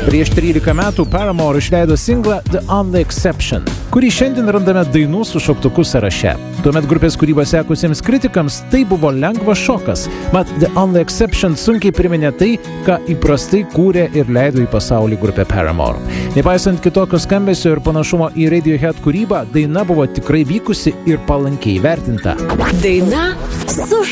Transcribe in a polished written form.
Prieš 13 metų Paramore išleido singlą The Only Exception, kurį šiandien randame dainų su šauktuku sąraše. Tuomet grupės kūrybą sekusiems kritikams tai buvo lengvas šokas, mat The Only Exception sunkiai priminė tai, ką įprastai kūrė ir leido į pasaulį grupė Paramore. Nepaisant kitokio skambesio ir panašumo į Radiohead kūrybą, daina buvo tikrai vykusi ir palankiai vertinta. Daina su